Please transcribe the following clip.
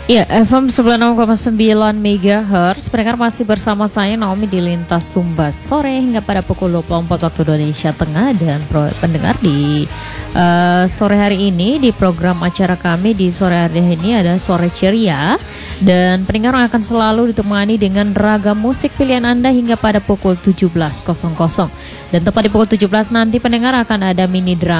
Ya, FM 96,9 MHz. Pendengar masih bersama saya Naomi di Lintas Sumba sore hingga pada pukul 24 waktu Indonesia Tengah. Dan pendengar di sore hari ini di program acara kami di sore hari ini ada Sore Ceria. Dan pendengar akan selalu ditemani dengan ragam musik pilihan Anda hingga pada pukul 17.00. Dan tepat di pukul 17 nanti pendengar akan ada mini drama